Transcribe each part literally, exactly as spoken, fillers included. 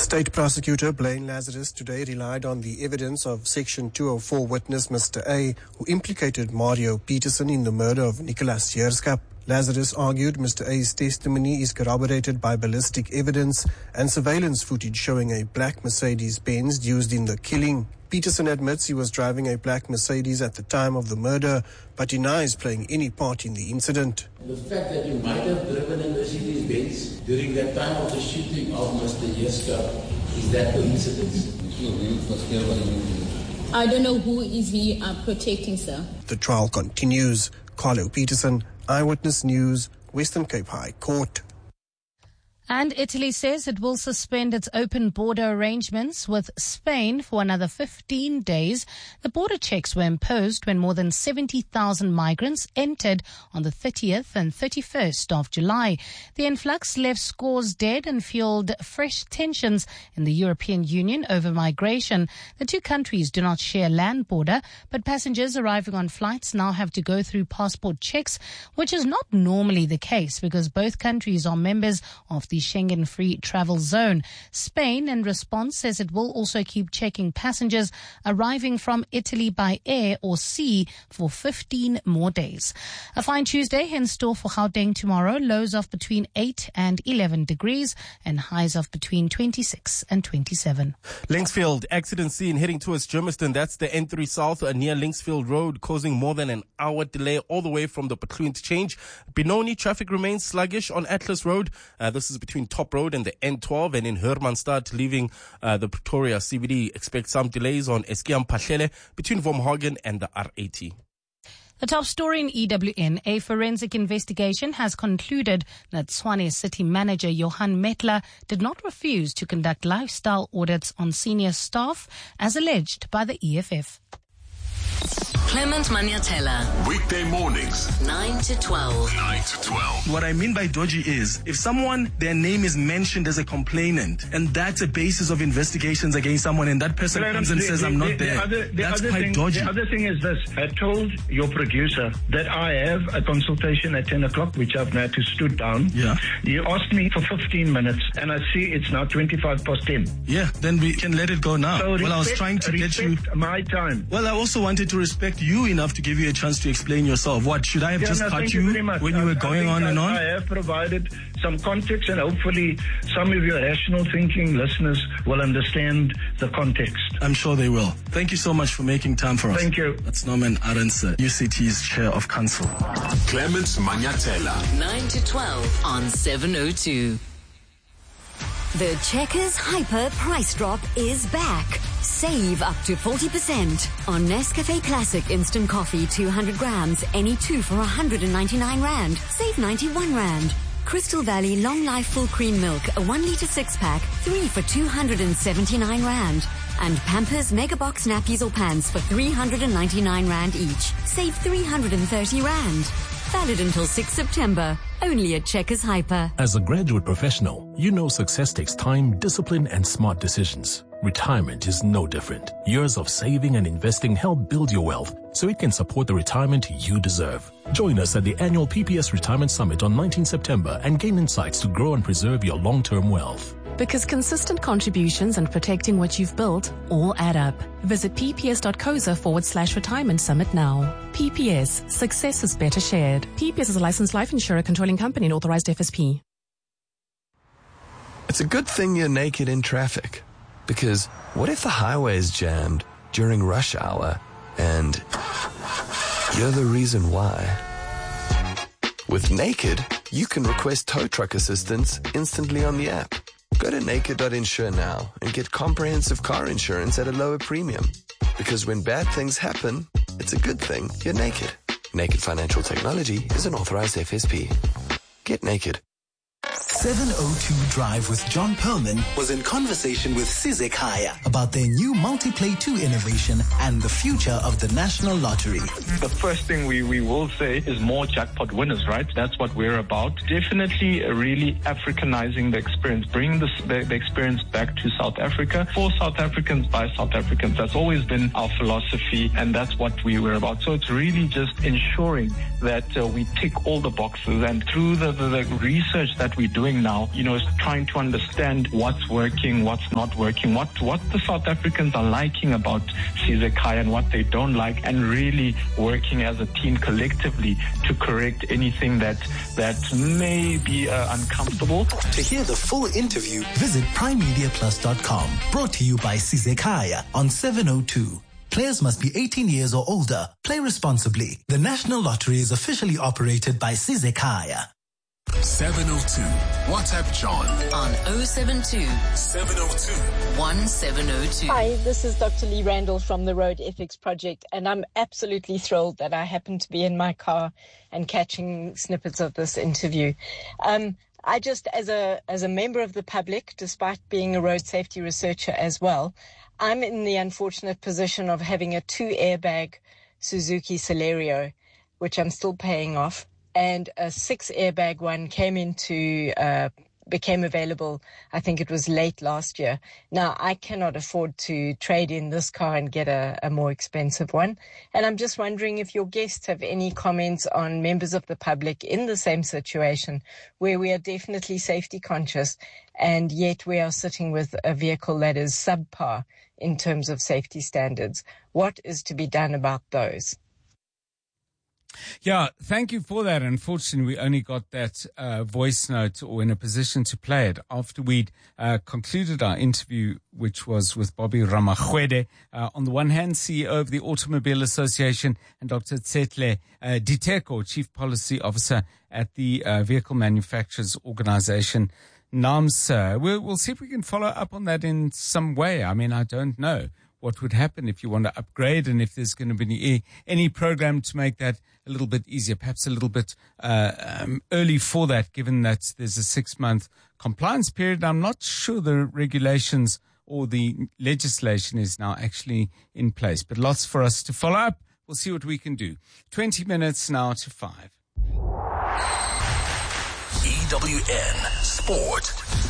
State Prosecutor Blaine Lazarus today relied on the evidence of Section two oh four witness Mister A, who implicated Mario Peterson in the murder of Nicholas Jeerskap. Lazarus argued Mister A's testimony is corroborated by ballistic evidence and surveillance footage showing a black Mercedes-Benz used in the killing. Peterson admits he was driving a black Mercedes at the time of the murder, but denies playing any part in the incident. The fact that you might have driven a Mercedes-Benz during that time of the shooting of Mister Jeerskap, is that coincidence? I don't know who is he uh, protecting, sir. The trial continues. Carlo Peterson, Eyewitness News, Western Cape High Court. And Italy says it will suspend its open border arrangements with Spain for another fifteen days. The border checks were imposed when more than seventy thousand migrants entered on the thirtieth and thirty-first of July. The influx left scores dead and fueled fresh tensions in the European Union over migration. The two countries do not share land border, but passengers arriving on flights now have to go through passport checks, which is not normally the case because both countries are members of the Schengen Free Travel Zone. Spain, in response, says it will also keep checking passengers arriving from Italy by air or sea for fifteen more days. A fine Tuesday in store for Gauteng tomorrow. Lows of between eight and eleven degrees and highs of between twenty-six and twenty-seven. Linksfield, accident scene heading towards Germiston. That's the N three South uh, near Linksfield Road, causing more than an hour delay all the way from the Patlu interchange. Benoni, traffic remains sluggish on Atlas Road. Uh, this is between Top Road and the N twelve, and in Hermanstad leaving uh, the Pretoria C B D. Expect some delays on Eskiam Pahlele between Vormhagen and the R eighty. The top story in E W N, a forensic investigation has concluded that Tshwane City Manager Johan Metler did not refuse to conduct lifestyle audits on senior staff as alleged by the E F F. Clement Maniatella. Weekday mornings. nine to twelve. nine to twelve. What I mean by dodgy is, if someone, their name is mentioned as a complainant, and that's a basis of investigations against someone, and that person comes and the, says, the, I'm not the, there, the other, the that's other quite thing, dodgy. The other thing is this. I told your producer that I have a consultation at ten o'clock, which I've now to stood down. Yeah. You asked me for fifteen minutes, and I see it's now twenty-five past ten. Yeah, then we can let it go now. So well, respect, I was trying to get you... my time. Well, I also wanted to respect you enough to give you a chance to explain yourself. What, should I have yeah, just no, cut you, you, you when you I, were going on I, and on? I have provided some context, and hopefully some of your rational thinking listeners will understand the context. I'm sure they will. Thank you so much for making time for us. Thank you. That's Norman Arendse, U C T's Chair of Council. Clement Maniatella. nine to twelve on seven oh two. The Checkers Hyper price drop is back. Save up to forty percent on Nescafe Classic Instant Coffee two hundred grams, any two for one hundred ninety-nine rand. Save ninety-one rand. Crystal Valley Long Life Full Cream Milk, a one litre six pack, three for two hundred seventy-nine rand. And Pampers Mega Box nappies or pants for three hundred ninety-nine rand each. Save three hundred thirty rand. Valid until sixth September. Only at Checkers Hyper. As a graduate professional, you know success takes time, discipline, and smart decisions. Retirement is no different. Years of saving and investing help build your wealth so it can support the retirement you deserve. Join us at the annual P P S Retirement Summit on nineteenth September and gain insights to grow and preserve your long-term wealth. Because consistent contributions and protecting what you've built all add up. Visit pps.coza forward slash retirement summit now. P P S, success is better shared. P P S is a licensed life insurer controlling company and authorized F S P. It's a good thing you're naked in traffic. Because what if the highway is jammed during rush hour and you're the reason why? With Naked, you can request tow truck assistance instantly on the app. Go to naked dot insure now and get comprehensive car insurance at a lower premium. Because when bad things happen, it's a good thing you're naked. Naked Financial Technology is an authorized F S P. Get naked. seven oh two Drive with John Perlman was in conversation with Sizek Haya about their new Multiplay two innovation and the future of the National Lottery. The first thing we, we will say is more jackpot winners, right? That's what we're about. Definitely really Africanizing the experience, bringing the, the, the experience back to South Africa for South Africans by South Africans. That's always been our philosophy, and that's what we were about. So it's really just ensuring that uh, we tick all the boxes, and through the, the, the research that we're doing doing now, you know, is trying to understand what's working, what's not working, what, what the South Africans are liking about Cesar Khaya and what they don't like, and really working as a team collectively to correct anything that that may be uh, uncomfortable. To hear the full interview, visit prime media plus dot com. Brought to you by Cesar Khaya on seven oh two. Players must be eighteen years or older. Play responsibly. The National Lottery is officially operated by Cesar Khaya. seven oh two. WhatsApp John on oh seven two, seven oh two, one seven oh two. Hi, this is Doctor Lee Randall from the Road Ethics Project, and I'm absolutely thrilled that I happen to be in my car and catching snippets of this interview. Um, I just, as a as a member of the public, despite being a road safety researcher as well, I'm in the unfortunate position of having a two-airbag Suzuki Celerio, which I'm still paying off, and a six-airbag one came into, uh, became available, I think it was late last year. Now, I cannot afford to trade in this car and get a, a more expensive one. And I'm just wondering if your guests have any comments on members of the public in the same situation, where we are definitely safety conscious, and yet we are sitting with a vehicle that is subpar in terms of safety standards. What is to be done about those? Yeah, thank you for that. Unfortunately, we only got that uh, voice note, or in a position to play it, after we'd uh, concluded our interview, which was with Bobby Ramachwede, uh, on the one hand, C E O of the Automobile Association, and Doctor Tsetle uh, Diteko, Chief Policy Officer at the uh, Vehicle Manufacturers Organization, NAAMSA. We'll, we'll see if we can follow up on that in some way. I mean, I don't know what would happen if you want to upgrade, and if there's going to be any, any program to make that a little bit easier, perhaps a little bit uh, um, early for that, given that there's a six-month compliance period. I'm not sure the regulations or the legislation is now actually in place, but lots for us to follow up. We'll see what we can do. twenty minutes now to five. E W N Sport.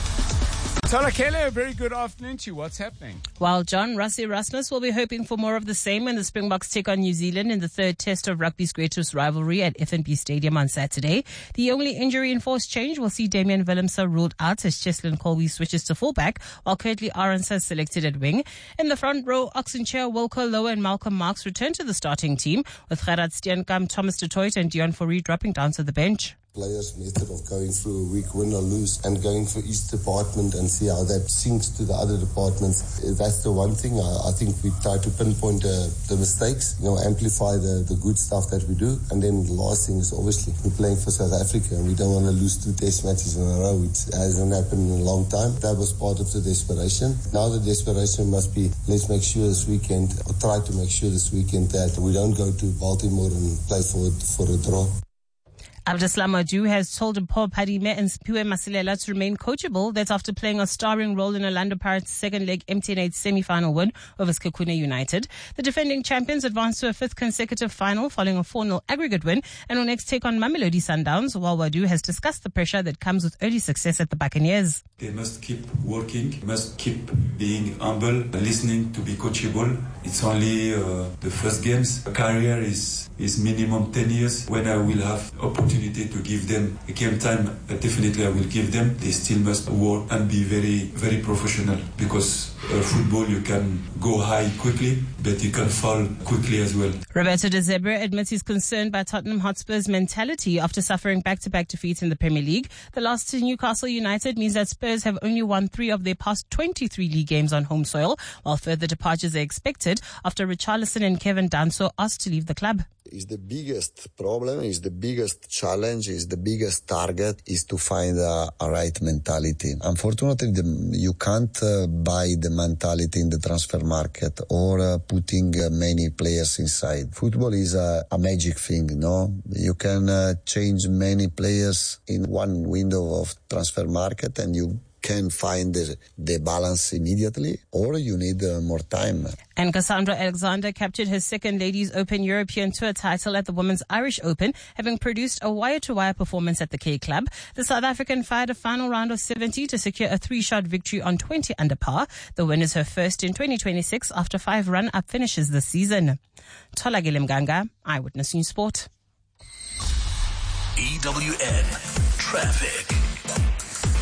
Tola Kele, a very good afternoon to you. What's happening? Well, John, Rassie Erasmus will be hoping for more of the same when the Springboks take on New Zealand in the third test of rugby's greatest rivalry at F N B Stadium on Saturday. The only injury-enforced change will see Damian Willemse ruled out as Cheslin Colby switches to fullback, while Kurtley Arons has selected at wing. In the front row, Oxenchair, Wilco Lowe and Malcolm Marx return to the starting team, with Gerard Steenkamp, Thomas du Toit and Dion Fourie dropping down to the bench. Players' method of going through a week, win or lose, and going for each department and see how that syncs to the other departments. That's the one thing. I, I think we try to pinpoint uh, the mistakes, you know, amplify the, the good stuff that we do. And then the last thing is obviously we're playing for South Africa and we don't want to lose two test matches in a row. It hasn't happened in a long time. That was part of the desperation. Now the desperation must be, let's make sure this weekend, or try to make sure this weekend that we don't go to Baltimore and play for, for a draw. Abdeslam Adu has told Paul Padime and Spiwe Masilela to remain coachable. That's after playing a starring role in Orlando Pirates' second leg M T N eight semi-final win over Skakuna United. The defending champions advanced to a fifth consecutive final following a four nil aggregate win and will next take on Mamelodi Sundowns, while Wadu has discussed the pressure that comes with early success at the Buccaneers. They must keep working, must keep being humble, listening to be coachable. It's only uh, the first games. A career is, is minimum ten years. When I will have opportunity to give them a game time, uh, definitely I will give them. They still must work and be very, very professional, because uh, football, you can go high quickly, but you can fall quickly as well. Roberto De Zebra admits he's concerned by Tottenham Hotspur's mentality after suffering back-to-back defeats in the Premier League. The loss to Newcastle United means that Spurs have only won three of their past twenty-three league games on home soil, while further departures are expected after Richarlison and Kevin Danso asked to leave the club. Is the biggest problem, is the biggest challenge, is the biggest target, is to find a, a right mentality. Unfortunately, the, you can't uh, buy the mentality in the transfer market or uh, putting uh, many players inside. Football is a, a magic thing, no? You can uh, change many players in one window of transfer market and you can find the, the balance immediately, or you need uh, more time. And Cassandra Alexander captured her second Ladies Open European Tour title at the Women's Irish Open, having produced a wire-to-wire performance at the K Club. The South African fired a final round of seventy to secure a three-shot victory on twenty under par. The win is her first in twenty twenty-six after five run-up finishes this season. Tola Mganga, Eyewitness News Sport. E W N Traffic.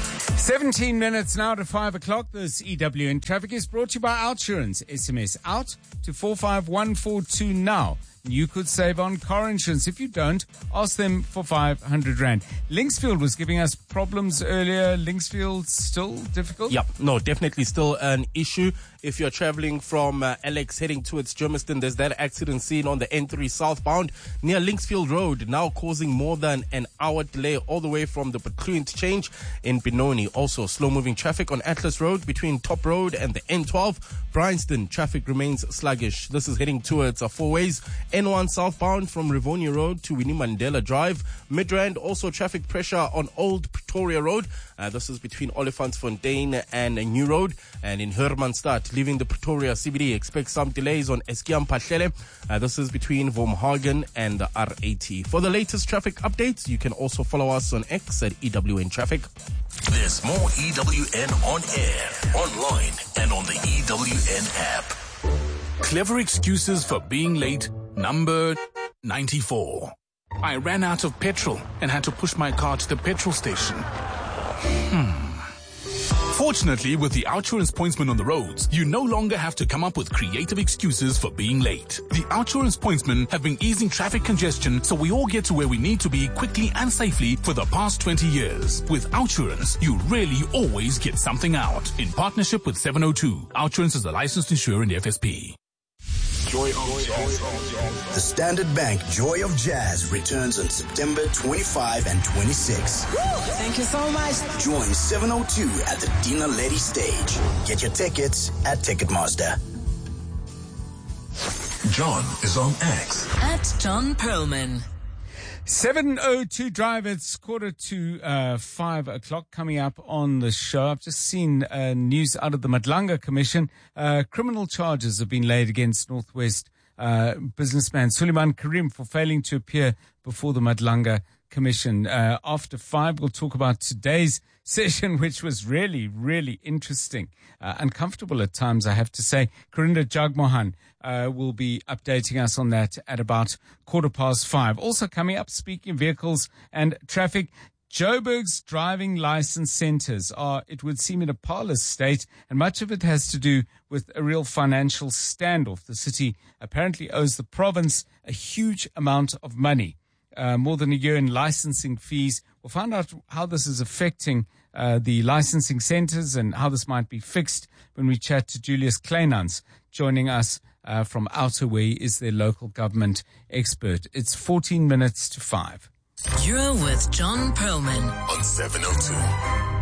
seventeen minutes now to five o'clock. This E W N Traffic is brought to you by Outsurance. S M S out to four five one four two now. You could save on car insurance. If you don't, ask them for five hundred rand. Linksfield was giving us problems earlier. Linksfield still difficult? Yeah, no, definitely still an issue. If you're traveling from uh, Alex heading towards Germiston, there's that accident scene on the N three southbound near Linksfield Road, now causing more than an hour delay all the way from the Bethlehem interchange in Benoni. Also, slow-moving traffic on Atlas Road between Top Road and the N twelve. Bryanston, traffic remains sluggish. This is heading towards uh, four ways. N one southbound from Rivonia Road to Winnie Mandela Drive. Midrand, also traffic pressure on Old Pretoria Road. Uh, this is between Olifantsfontein and New Road. And in Hermanstad, leaving the Pretoria C B D, expect some delays on Eskiam Pahlele. Uh, this is between Vormhagen and the R eighty. For the latest traffic updates, you can also follow us on X at E W N Traffic. There's more E W N on air, online, and on the E W N app. Clever excuses for being late, number ninety-four. I ran out of petrol and had to push my car to the petrol station. Hmm. Fortunately, with the Outsurance pointsman on the roads, you no longer have to come up with creative excuses for being late. The Outsurance pointsmen have been easing traffic congestion so we all get to where we need to be quickly and safely for the past twenty years. With Outsurance, you really always get something out. In partnership with seven oh two, Outsurance is a licensed insurer in the F S P. Joy of Jazz. The Standard Bank Joy of Jazz returns on September twenty-fifth and twenty-sixth. Thank you so much. Join seven oh two at the Dina Lady stage. Get your tickets at Ticketmaster. John is on X. At John Perlman. seven oh two Drive, it's quarter to uh, five o'clock coming up on the show. I've just seen uh, news out of the Madlanga Commission. Uh, criminal charges have been laid against Northwest uh, businessman Suleiman Karim for failing to appear before the Madlanga Commission. Uh, after five, we'll talk about today's session, which was really, really interesting. Uh, uncomfortable at times, I have to say. Corinda Jagmohan uh, will be updating us on that at about quarter past five. Also coming up, speaking of vehicles and traffic, Joburg's driving license centres are, it would seem, in a parlous state, and much of it has to do with a real financial standoff. The city apparently owes the province a huge amount of money. Uh, more than a year in licensing fees. We'll find out how this is affecting uh, the licensing centres and how this might be fixed when we chat to Julius Kleinans, joining us uh, from Outerway, is their local government expert. It's fourteen minutes to five. You're with John Perlman on seven oh two.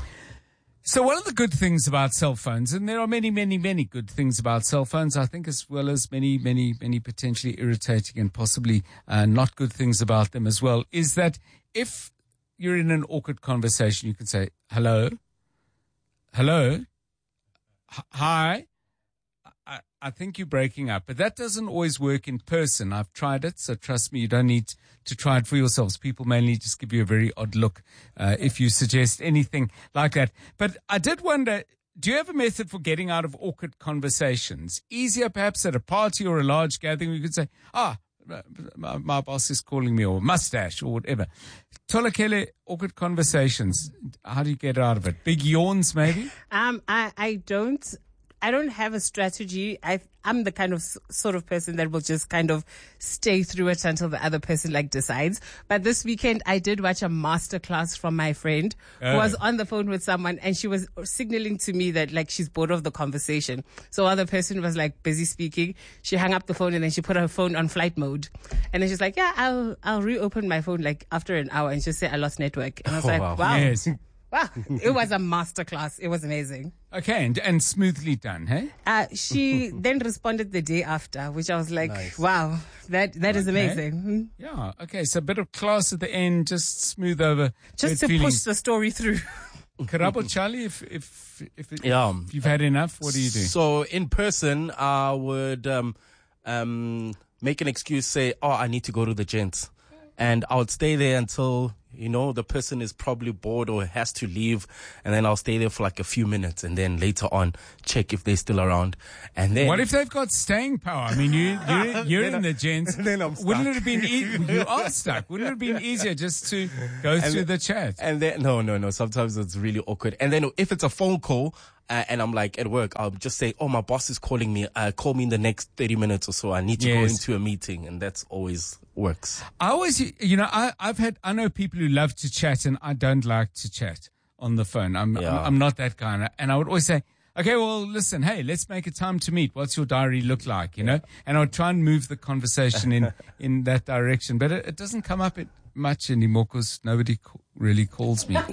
So one of the good things about cell phones, and there are many, many, many good things about cell phones, I think, as well as many, many, many potentially irritating and possibly uh, not good things about them as well, is that if you're in an awkward conversation, you can say, hello, hello, H- hi, I, I think you're breaking up. But that doesn't always work in person. I've tried it, so trust me, you don't need to try it for yourselves. People mainly just give you a very odd look uh, if you suggest anything like that. But I did wonder, do you have a method for getting out of awkward conversations? Easier perhaps at a party or a large gathering, you could say, ah, my, my boss is calling me, or mustache, or whatever. Tolakele, awkward conversations, how do you get out of it? Big yawns, maybe? Um, I, I don't... I don't have a strategy. I, I'm the kind of sort of person that will just kind of stay through it until the other person like decides. But this weekend I did watch a masterclass from my friend who was on the phone with someone, and she was signaling to me that like she's bored of the conversation. So while the person was like busy speaking, she hung up the phone and then she put her phone on flight mode. And then she's like, yeah, I'll, I'll reopen my phone like after an hour, and she'll say I lost network. And I was oh, like, wow. wow. Yes. Wow, it was a masterclass. It was amazing. Okay, and, and smoothly done, hey? Uh, she then responded the day after, which I was like, nice. Wow, that that okay. is amazing. Yeah, okay, so a bit of class at the end, just smooth over. Just to feelings. Push the story through. Karabo Charlie, if, if, if, if, yeah. if you've had enough, what do you do? So in person, I would um, um, make an excuse, say, oh, I need to go to the gents. And I would stay there until, You know, the person is probably bored or has to leave, and then I'll stay there for like a few minutes, and then later on check if they're still around. And then what if they've got staying power? I mean, you, you're, you're in the gents. Then I'm stuck. Wouldn't it have been e- you are stuck? Wouldn't it have been easier just to go and through then, the chat? And then no, no, no. Sometimes it's really awkward. And then if it's a phone call. Uh, and I'm like at work, I'll just say, oh, my boss is calling me. Uh, call me in the next thirty minutes or so. I need to Yes. go into a meeting. And that's always works. I always, you know, I, I've had, I know people who love to chat and I don't like to chat on the phone. I'm, Yeah. I'm, I'm not that guy. And I would always say, okay, well, listen, hey, let's make a time to meet. What's your diary look like, you know? And I would try and move the conversation in, in that direction. But it, it doesn't come up it much anymore because nobody ca- really calls me. Um,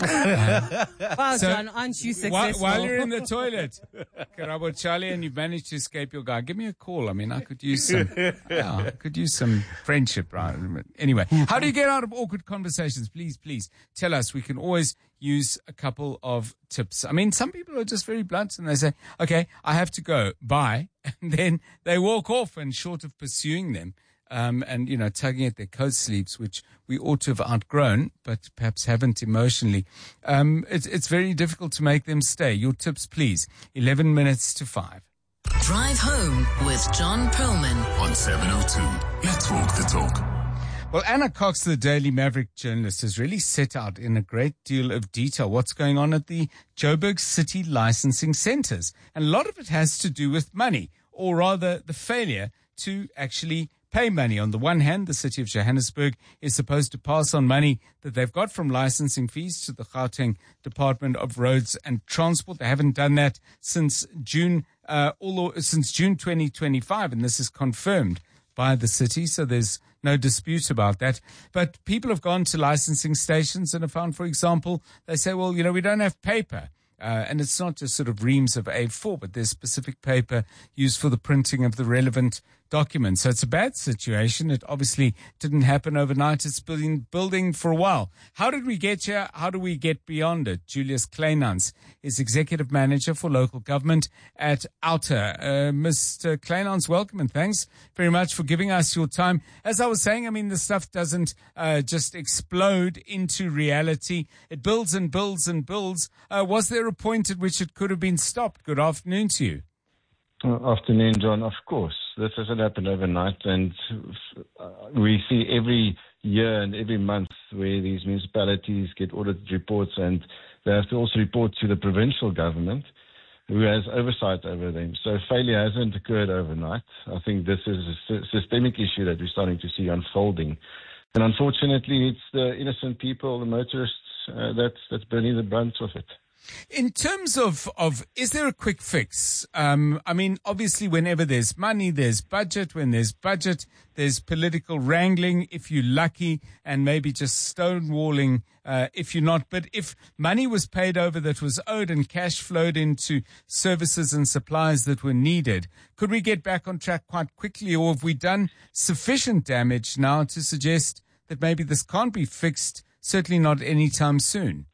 Wow, so John, aren't you while, successful? while you're in the toilet, Karabo Charlie, and you've managed to escape your guy, give me a call. I mean, I could use some, yeah, I could use some friendship, right? Anyway, how do you get out of awkward conversations? Please, please tell us. We can always use a couple of tips. I mean, some people are just very blunt and they say, okay, I have to go, bye. And then they walk off, and short of pursuing them, Um, and, you know, tugging at their coat sleeves, which we ought to have outgrown, but perhaps haven't emotionally. Um, it's, it's very difficult to make them stay. Your tips, please. eleven minutes to five. Drive home with John Perlman on seven oh two. Let's walk the talk. Well, Anna Cox, the Daily Maverick journalist, has really set out in a great deal of detail what's going on at the Joburg City licensing centres. And a lot of it has to do with money, or rather the failure to actually pay money. On the one hand, the city of Johannesburg is supposed to pass on money that they've got from licensing fees to the Gauteng Department of Roads and Transport. They haven't done that since June, uh, all, since June twenty twenty-five, and this is confirmed by the city, so there's no dispute about that. But people have gone to licensing stations and have found, for example, they say, well, you know, we don't have paper. Uh, and it's not just sort of reams of A four, but there's specific paper used for the printing of the relevant documents. So it's a bad situation. It obviously didn't happen overnight. It's been building for a while. How did we get here? How do we get beyond it? Julius Kleinans is Executive Manager for Local Government at Outer. Uh, Mister Kleinans, welcome and thanks very much for giving us your time. As I was saying, I mean, the stuff doesn't uh, just explode into reality. It builds and builds and builds. Uh, was there a point at which it could have been stopped? Good afternoon to you. Uh, afternoon, John. Of course, this hasn't happened overnight, and uh, we see every year and every month where these municipalities get audit reports, and they have to also report to the provincial government, who has oversight over them. So failure hasn't occurred overnight. I think this is a systemic issue that we're starting to see unfolding, and unfortunately, it's the innocent people, the motorists, uh, that's that's bearing the brunt of it. In terms of, of, is there a quick fix? Um, I mean, obviously, whenever there's money, there's budget. When there's budget, there's political wrangling, if you're lucky, and maybe just stonewalling uh, if you're not. But if money was paid over that was owed and cash flowed into services and supplies that were needed, could we get back on track quite quickly? Or have we done sufficient damage now to suggest that maybe this can't be fixed, certainly not anytime soon?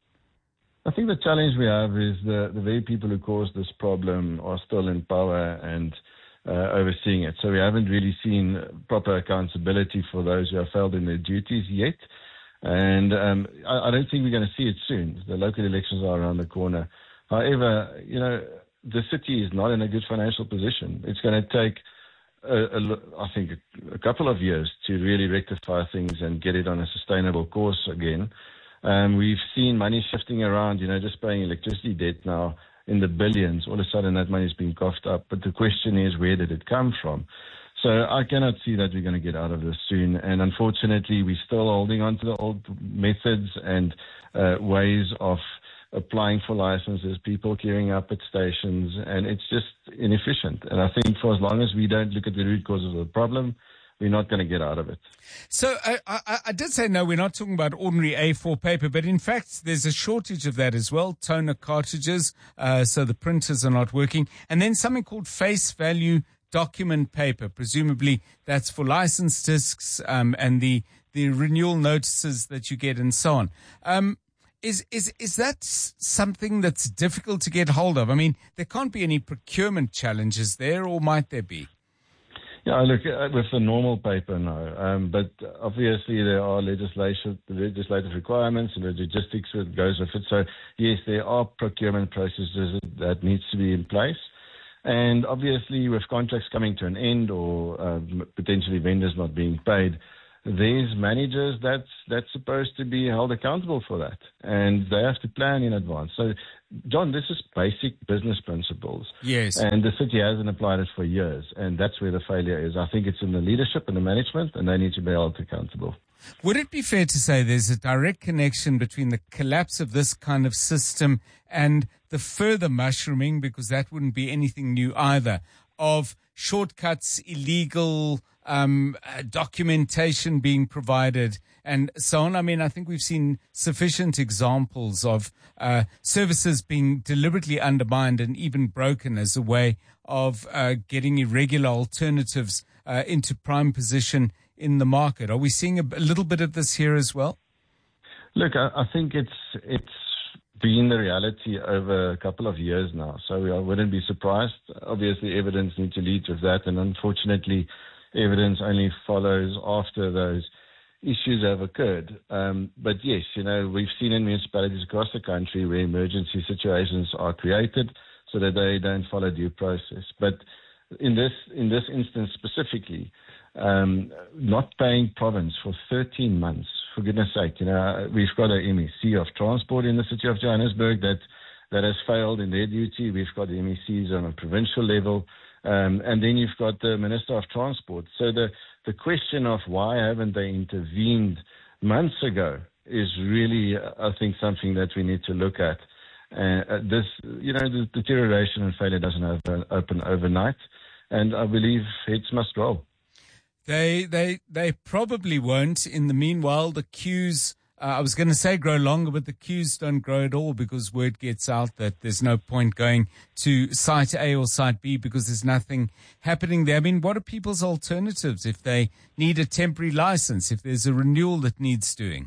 I think the challenge we have is the, the very people who caused this problem are still in power and uh, overseeing it. So we haven't really seen proper accountability for those who have failed in their duties yet. And um, I, I don't think we're going to see it soon. The local elections are around the corner. However, you know, the city is not in a good financial position. It's going to take, a, a, I think, a couple of years to really rectify things and get it on a sustainable course again. Um, we've seen money shifting around, you know, just paying electricity debt now in the billions. All of a sudden that money's been coughed up. But the question is, where did it come from? So I cannot see that we're going to get out of this soon. And unfortunately, we're still holding on to the old methods and uh, ways of applying for licenses, people queuing up at stations, and it's just inefficient. And I think for as long as we don't look at the root causes of the problem, we're not going to get out of it. So I, I, I did say, no, we're not talking about ordinary A four paper, but in fact, there's a shortage of that as well. Toner cartridges, uh, so the printers are not working. And then something called face value document paper. Presumably that's for license discs um, and the, the renewal notices that you get and so on. Um, Is, is, is that something that's difficult to get hold of? I mean, there can't be any procurement challenges there, or might there be? Yeah, look, uh, with the normal paper, no. Um, but obviously there are legislation, legislative requirements and the logistics that goes with it. So, yes, there are procurement processes that needs to be in place. And obviously with contracts coming to an end or uh, potentially vendors not being paid, there's managers that's, that's supposed to be held accountable for that. And they have to plan in advance. So, John, this is basic business principles. Yes. And the city hasn't applied it for years. And that's where the failure is. I think it's in the leadership and the management, and they need to be held accountable. Would it be fair to say there's a direct connection between the collapse of this kind of system and the further mushrooming, because that wouldn't be anything new either, of shortcuts, illegal um, uh, documentation being provided and so on? I mean, I think we've seen sufficient examples of uh, services being deliberately undermined and even broken as a way of uh, getting irregular alternatives uh, into prime position in the market. Are we seeing a, a little bit of this here as well? Look, I, I think it's it's been the reality over a couple of years now, so I wouldn't be surprised. Obviously, evidence needs to lead with that, and unfortunately, evidence only follows after those issues have occurred. Um, but yes, you know, we've seen in municipalities across the country where emergency situations are created so that they don't follow due process. But in this in this instance specifically, um, not paying province for thirteen months, for goodness sake, you know, we've got an M E C of transport in the city of Johannesburg that, that has failed in their duty. We've got the M E Cs on a provincial level. Um, and then you've got the Minister of Transport. So the, the question of why haven't they intervened months ago is really, I think, something that we need to look at. Uh, this, you know, the deterioration and failure doesn't over, open overnight, and I believe heads must roll. They, they, they probably won't. In the meanwhile, the queues, uh, I was going to say grow longer, but the queues don't grow at all because word gets out that there's no point going to site A or site B because there's nothing happening there. I mean, what are people's alternatives if they need a temporary license, if there's a renewal that needs doing?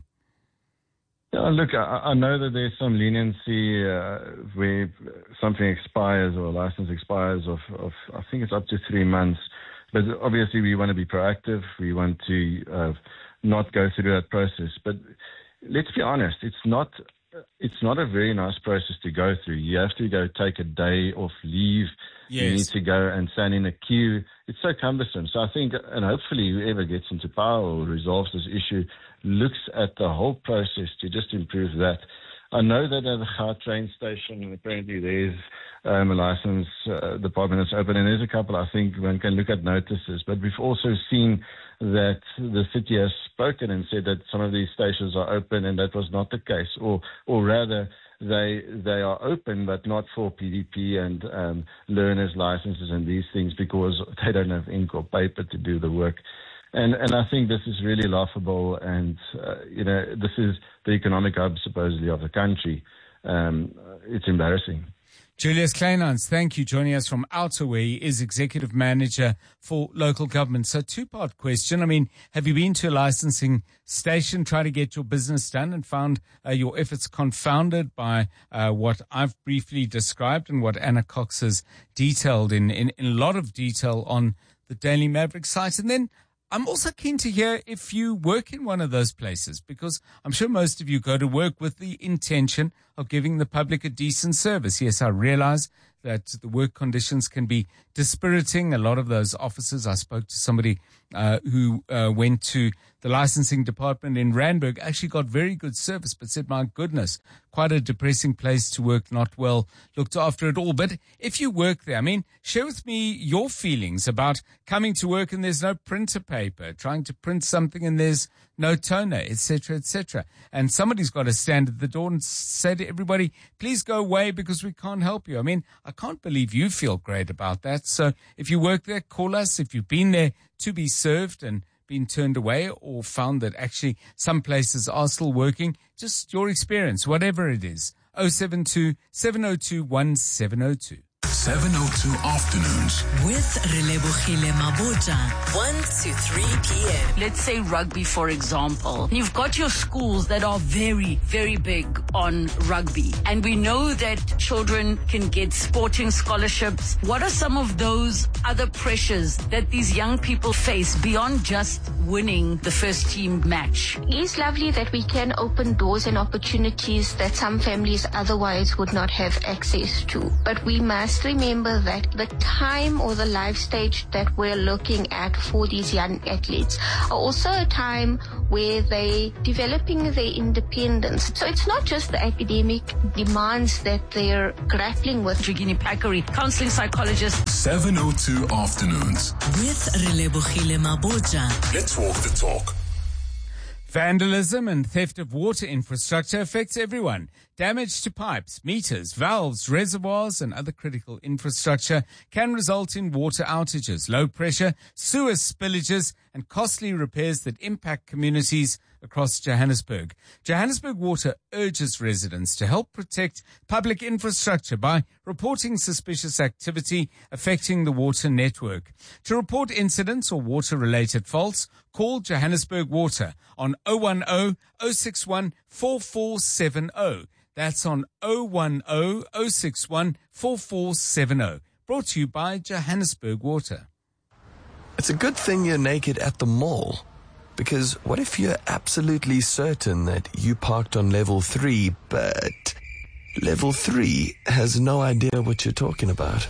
Yeah, look, I, I know that there's some leniency uh, where something expires or a license expires of, of, I think it's up to three months. But obviously we want to be proactive. We want to uh, not go through that process. But let's be honest, it's not it's not a very nice process to go through. You have to go take a day off leave. Yes. You need to go and stand in a queue. It's so cumbersome. So I think, and hopefully whoever gets into power or resolves this issue looks at the whole process to just improve that. I know that at the Gautrain station, apparently there's um, a license uh, department that's open, and there's a couple, I think, one can look at notices. But we've also seen that the city has spoken and said that some of these stations are open, and that was not the case. Or, or rather, they they are open, but not for P D P and um, learners' licenses and these things because they don't have ink or paper to do the work. And and I think this is really laughable, and uh, you know, this is the economic hub supposedly of the country. Um, it's embarrassing. Julius Kleinhans, thank you, joining us from Outer, where he is Executive Manager for Local Government. So two-part question. I mean, have you been to a licensing station, tried to get your business done and found uh, your efforts confounded by uh, what I've briefly described and what Anna Cox has detailed in, in, in a lot of detail on the Daily Maverick site? And then I'm also keen to hear if you work in one of those places, because I'm sure most of you go to work with the intention of giving the public a decent service. Yes, I realize that the work conditions can be dispiriting. A lot of those officers, I spoke to somebody uh, who uh, went to the licensing department in Randburg, actually got very good service, but said, my goodness, quite a depressing place to work, not well looked after at all. But if you work there, I mean, share with me your feelings about coming to work and there's no printer paper, trying to print something and there's no toner, et cetera, et cetera. And somebody's got to stand at the door and say to everybody, please go away because we can't help you. I mean, I can't believe you feel great about that. So if you work there, call us. If you've been there to be served and been turned away or found that actually some places are still working, just your experience, whatever it is. oh seven two, seven oh two, one seven oh two. seven oh two afternoons. With Relebohile Maboja, one to three p.m. Let's say rugby, for example. You've got your schools that are very, very big on rugby. And we know that children can get sporting scholarships. What are some of those other pressures that these young people face beyond just winning the first team match? It's lovely that we can open doors and opportunities that some families otherwise would not have access to. But we must remember that the time or the life stage that we're looking at for these young athletes are also a time where they developing their independence. So it's not just the academic demands that they're grappling with. Jigini Pakari, counseling psychologist. seven oh two afternoons. With Relebohile Maboja. Let's walk the talk. Vandalism and theft of water infrastructure affects everyone. Damage to pipes, meters, valves, reservoirs and other critical infrastructure can result in water outages, low pressure, sewer spillages and costly repairs that impact communities across Johannesburg. Johannesburg Water urges residents to help protect public infrastructure by reporting suspicious activity affecting the water network. To report incidents or water-related faults, call Johannesburg Water on oh one oh, oh six one, four four seven oh. That's on oh one oh, oh six one, four four seven oh. Brought to you by Johannesburg Water. It's a good thing you're naked at the mall. Because what if you're absolutely certain that you parked on level three, but level three has no idea what you're talking about?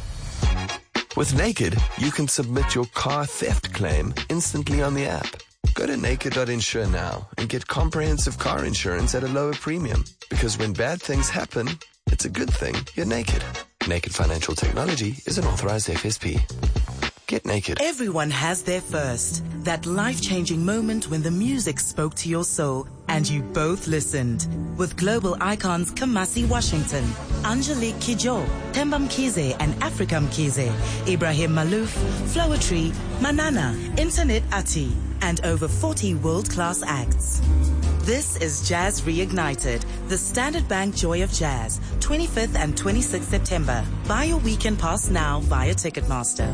With Naked, you can submit your car theft claim instantly on the app. Go to naked dot insure now and get comprehensive car insurance at a lower premium. Because when bad things happen, it's a good thing you're naked. Naked Financial Technology is an authorized F S P. Get naked. Everyone has their first. That life-changing moment when the music spoke to your soul and you both listened. With global icons Kamasi Washington, Angelique Kidjo, Themba Mkhize and Africa Mkhize, Ibrahim Malouf, Floetry, Manana, Internet Ati, and over forty world-class acts. This is Jazz Reignited, the Standard Bank Joy of Jazz, twenty-fifth and twenty-sixth September. Buy your weekend pass now via Ticketmaster.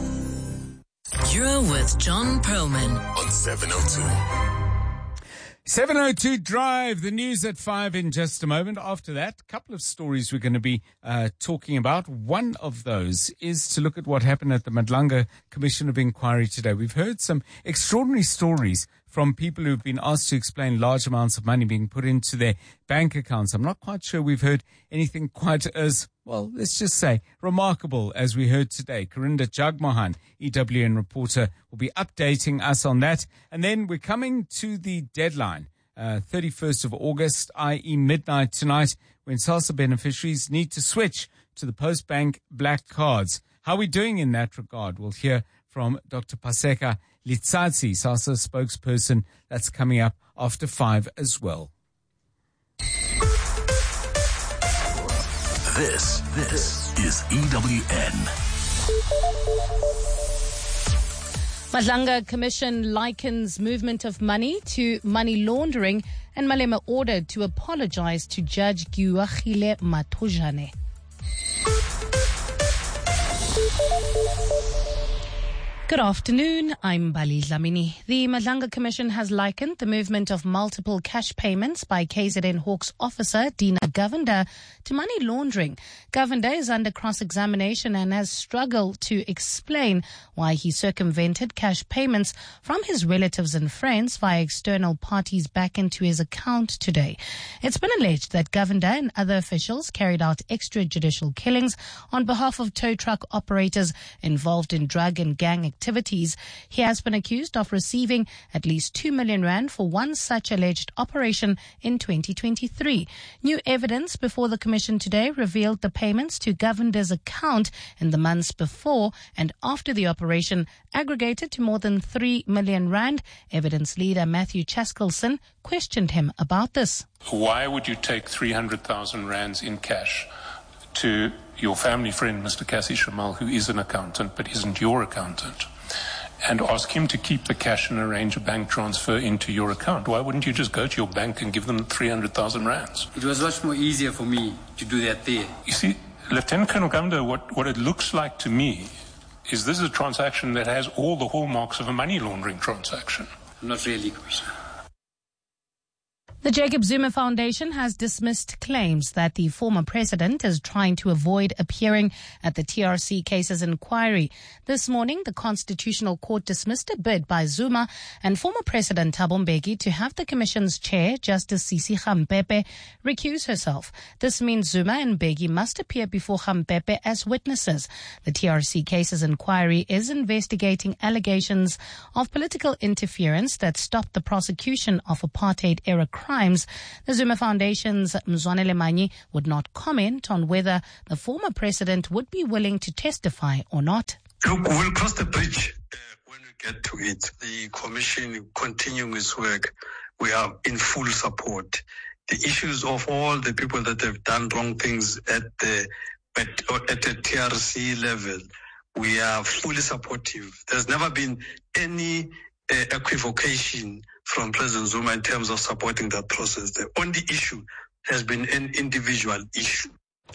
You're with John Perlman on seven oh two. seven oh two Drive, the news at five in just a moment. After that, a couple of stories we're going to be uh, talking about. One of those is to look at what happened at the Madlanga Commission of Inquiry today. We've heard some extraordinary stories from people who've been asked to explain large amounts of money being put into their bank accounts. I'm not quite sure we've heard anything quite as, well, let's just say, remarkable as we heard today. Karinda Jagmohan, E W N reporter, will be updating us on that. And then we're coming to the deadline, uh, thirty-first of August, that is midnight tonight, when SASSA beneficiaries need to switch to the Postbank black cards. How are we doing in that regard? We'll hear from Doctor Paseka Litsatsi, SASSA spokesperson. That's coming up after five as well. This, this is E W N. Madlanga Commission likens movement of money to money laundering, and Malema ordered to apologize to Judge Guagile Matojane. Good afternoon, I'm Bali Dlamini. The Madlanga Commission has likened the movement of multiple cash payments by K Z N Hawks officer Dina Govender to money laundering. Govender is under cross-examination and has struggled to explain why he circumvented cash payments from his relatives and friends via external parties back into his account today. It's been alleged that Govender and other officials carried out extrajudicial killings on behalf of tow truck operators involved in drug and gang activities. activities. He has been accused of receiving at least two million rand for one such alleged operation in twenty twenty-three. New evidence before the Commission today revealed the payments to Govender's account in the months before and after the operation aggregated to more than three million rand. Evidence leader Matthew Chaskelson questioned him about this. Why would you take three hundred thousand rands in cash to your family friend, Mister Cassie Shamal, who is an accountant but isn't your accountant, and ask him to keep the cash and arrange a bank transfer into your account? Why wouldn't you just go to your bank and give them three hundred thousand rands? It was much more easier for me to do that there. You see, Lieutenant Colonel Gumda, what, what it looks like to me is this is a transaction that has all the hallmarks of a money laundering transaction. Not really, Commissioner. The Jacob Zuma Foundation has dismissed claims that the former president is trying to avoid appearing at the T R C cases inquiry. This morning, the Constitutional Court dismissed a bid by Zuma and former President Thabo Mbeki to have the Commission's chair, Justice Sisi Khampepe, recuse herself. This means Zuma and Mbeki must appear before Khampepe as witnesses. The T R C cases inquiry is investigating allegations of political interference that stopped the prosecution of apartheid-era crimes. The Zuma Foundation's Mzwanele Manyi would not comment on whether the former president would be willing to testify or not. Look, we'll cross the bridge uh, when we get to it. The commission continuing its work, we are in full support. The issues of all the people that have done wrong things at the at, at the T R C level, we are fully supportive. There's never been any uh, equivocation from President Zuma in terms of supporting that process. The only issue has been an individual issue.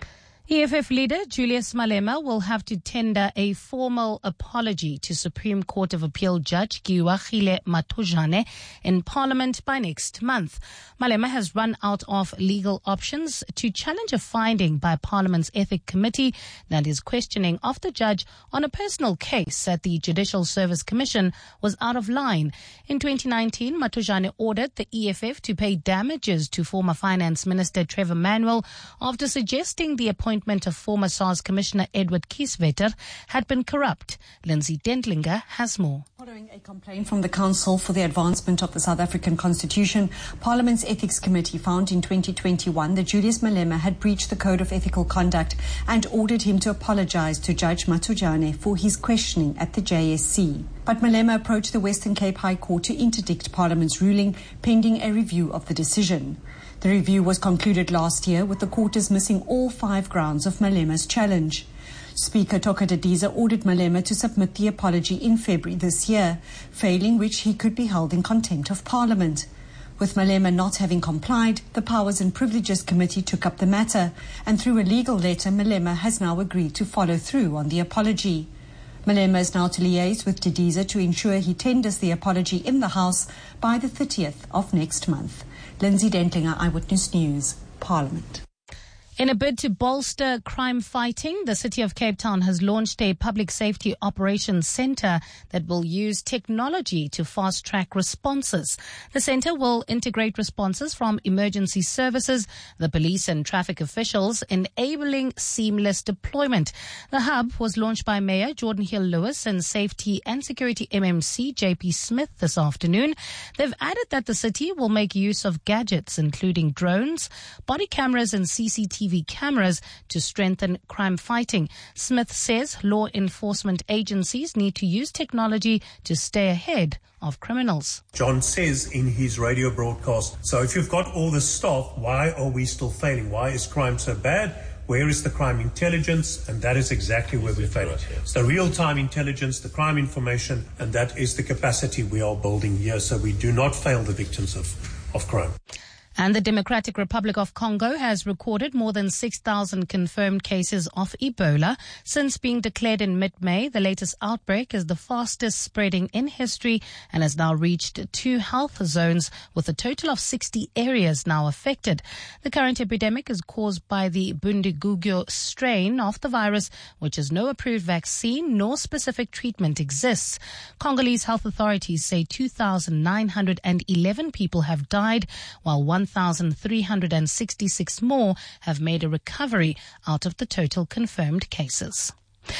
E F F leader Julius Malema will have to tender a formal apology to Supreme Court of Appeal Judge Giwagile Matujane in Parliament by next month. Malema has run out of legal options to challenge a finding by Parliament's Ethics Committee that is questioning of the judge on a personal case that the Judicial Service Commission was out of line. In twenty nineteen, Matujane ordered the E F F to pay damages to former Finance Minister Trevor Manuel after suggesting the appointment of former SARS Commissioner Edward Kieswetter had been corrupt. Lindsay Dentlinger has more. Following a complaint from the Council for the Advancement of the South African Constitution, Parliament's Ethics Committee found in twenty twenty-one that Julius Malema had breached the Code of Ethical Conduct and ordered him to apologize to Judge Matujane for his questioning at the J S C. But Malema approached the Western Cape High Court to interdict Parliament's ruling pending a review of the decision. The review was concluded last year with the court dismissing all five grounds of Malema's challenge. Speaker Toka Didiza ordered Malema to submit the apology in February this year, failing which he could be held in contempt of Parliament. With Malema not having complied, the Powers and Privileges Committee took up the matter, and through a legal letter, Malema has now agreed to follow through on the apology. Malema is now to liaise with Didiza to ensure he tenders the apology in the House by the thirtieth of next month. Lindsay Dentlinger, Eyewitness News, Parliament. In a bid to bolster crime fighting, the City of Cape Town has launched a public safety operations centre that will use technology to fast-track responses. The centre will integrate responses from emergency services, the police and traffic officials, enabling seamless deployment. The hub was launched by Mayor Jordan Hill-Lewis and Safety and Security M M C J P Smith this afternoon. They've added that the city will make use of gadgets, including drones, body cameras and C C T V cameras to strengthen crime fighting. Smith says law enforcement agencies need to use technology to stay ahead of criminals. John says in his radio broadcast, so if you've got all this stuff, why are we still failing? Why is crime so bad? Where is the crime intelligence? And that is exactly where we're failing. It's the real-time intelligence, the crime information, and that is the capacity we are building here so we do not fail the victims of, of crime. And the Democratic Republic of Congo has recorded more than six thousand confirmed cases of Ebola since being declared in mid-May. The latest outbreak is the fastest spreading in history and has now reached two health zones with a total of sixty areas now affected. The current epidemic is caused by the Bundibugyo strain of the virus, which has no approved vaccine nor specific treatment exists. Congolese health authorities say two thousand nine hundred eleven people have died, while one thousand three hundred sixty-six more have made a recovery out of the total confirmed cases.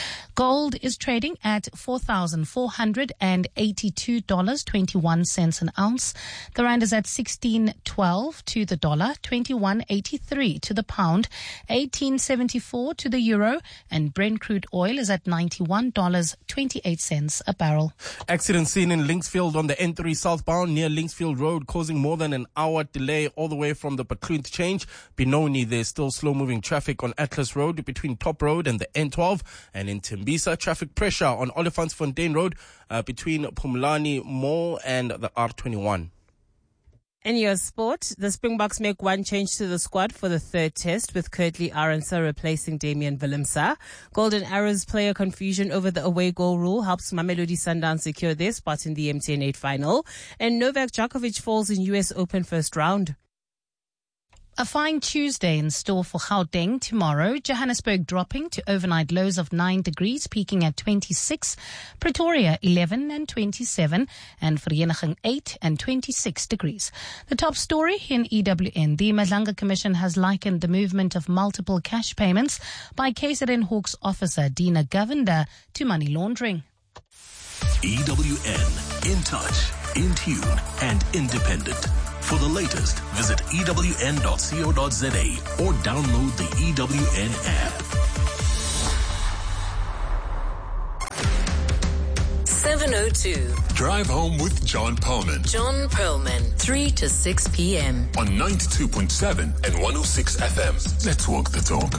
Gold is trading at four thousand four hundred eighty-two dollars and twenty-one cents an ounce. The rand is at sixteen twelve to the dollar, twenty-one eighty-three to the pound, eighteen seventy-four to the euro, and Brent crude oil is at ninety-one dollars and twenty-eight cents a barrel. Accident seen in Linksfield on the N three southbound near Linksfield Road, causing more than an hour delay all the way from the Patloonth change. Benoni, there's still slow-moving traffic on Atlas Road between Top Road and the N twelve, and in Tembisa, traffic pressure on Olifantsfontein Road uh, between Pumlani Mall and the R twenty-one. In your sport, the Springboks make one change to the squad for the third test, with Kurtley Arendse replacing Damian Willemse. Golden Arrows player confusion over the away goal rule helps Mamelodi Sundowns secure their spot in the M T N eight final. And Novak Djokovic falls in U S Open first round. A fine Tuesday in store for Gauteng tomorrow. Johannesburg dropping to overnight lows of nine degrees, peaking at twenty-six. Pretoria eleven and twenty-seven, and Vereeniging eight and twenty-six degrees. The top story in E W N. The Madlanga Commission has likened the movement of multiple cash payments by K Z N Hawks officer Dina Govender to money laundering. E W N, in touch, in tune, and independent. For the latest, visit E W N dot co dot za or download the E W N app. seven oh two. Drive home with John Perlman. John Perlman, three to six p.m. On ninety-two point seven and one oh six F M. Let's walk the talk.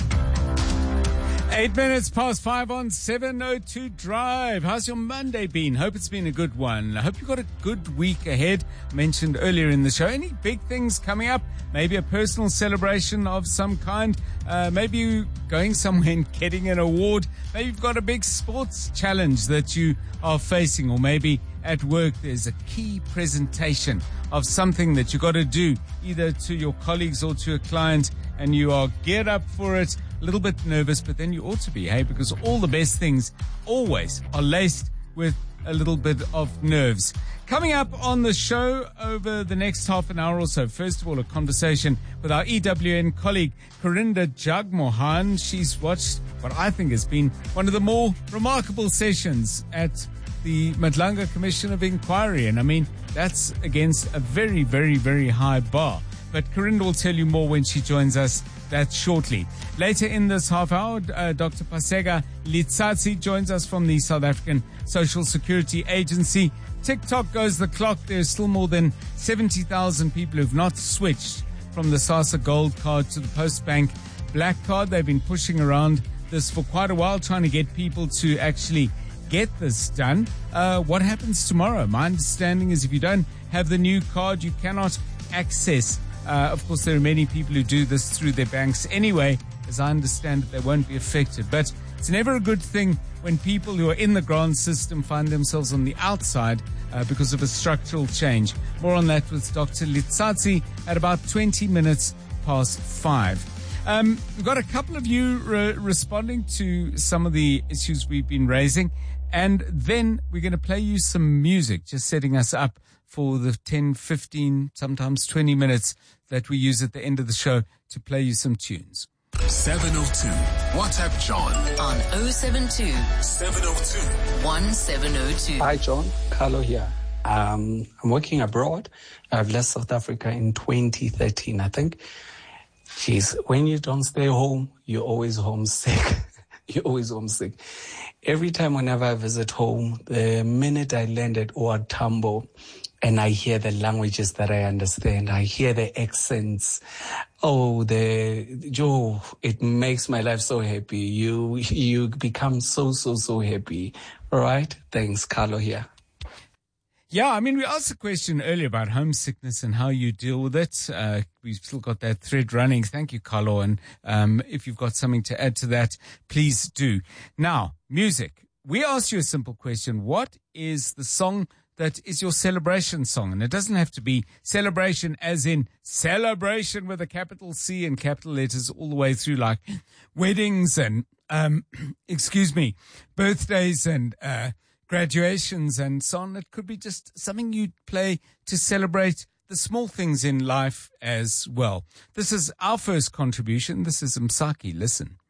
Eight minutes past five on seven oh two Drive. How's your Monday been? Hope it's been a good one. I hope you've got a good week ahead. Mentioned earlier in the show. Any big things coming up? Maybe a personal celebration of some kind. Uh, maybe you going somewhere and getting an award. Maybe you've got a big sports challenge that you are facing. Or maybe at work there's a key presentation of something that you got to do, either to your colleagues or to a client, and you are geared up for it. A little bit nervous, but then you ought to be, hey, because all the best things always are laced with a little bit of nerves. Coming up on the show over the next half an hour or so, first of all, a conversation with our E W N colleague, Corinda Jagmohan. She's watched what I think has been one of the more remarkable sessions at the Madlanga Commission of Inquiry. And I mean, that's against a very, very, very high bar. But Corinda will tell you more when she joins us. That shortly. Later in this half hour, uh, Doctor Pasega Litsatsi joins us from the South African Social Security Agency. TikTok goes the clock. There's still more than seventy thousand people who've not switched from the SASSA Gold Card to the Postbank Black Card. They've been pushing around this for quite a while, trying to get people to actually get this done. Uh, what happens tomorrow? My understanding is if you don't have the new card, you cannot access. Uh, of course, there are many people who do this through their banks anyway. As I understand it, they won't be affected. But it's never a good thing when people who are in the grant system find themselves on the outside uh, because of a structural change. More on that with Doctor Litsatsi at about twenty minutes past five. Um, we've got a couple of you re- responding to some of the issues we've been raising. And then we're going to play you some music, just setting us up for the ten, fifteen, sometimes twenty minutes that we use at the end of the show to play you some tunes. seven oh two. WhatsApp John. On oh seven two. seven oh two. one seven oh two. Hi, John. Carlo here. Um, I'm working abroad. I've left South Africa in twenty thirteen, I think. Jeez, when you don't stay home, you're always homesick. You're always homesick. Every time whenever I visit home, the minute I land at O R Tambo, and I hear the languages that I understand, I hear the accents. Oh, the Joe, it makes my life so happy. You you become so, so, so happy. All right? Thanks, Carlo here. Yeah, I mean, we asked a question earlier about homesickness and how you deal with it. Uh, we've still got that thread running. Thank you, Carlo. And um, if you've got something to add to that, please do. Now, music. We asked you a simple question. What is the song that is your celebration song? And it doesn't have to be celebration as in celebration with a capital C and capital letters all the way through, like weddings and, um, excuse me, birthdays and uh graduations and so on. It could be just something you play to celebrate the small things in life as well. This is our first contribution. This is Msaki. Listen.